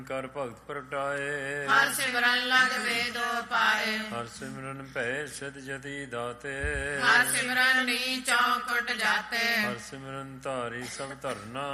ਕਰ ਭਗਤ ਪ੍ਰਗਟਾਏ। ਹਰ ਸਿਮਰਨ ਲਗ ਵੇਦੋ ਪਾਏ। ਹਰ ਸਿਮਰਨ ਭੈ ਸਿਧ ਜਤੀ ਦਾਤੇ। ਹਰ ਸਿਮਰਨ ਨੀ ਚੌਕਟ ਜਾਤੇ। ਹਰ ਸਿਮਰਨ ਧਾਰੀ ਸਭ ਧਰਨਾ।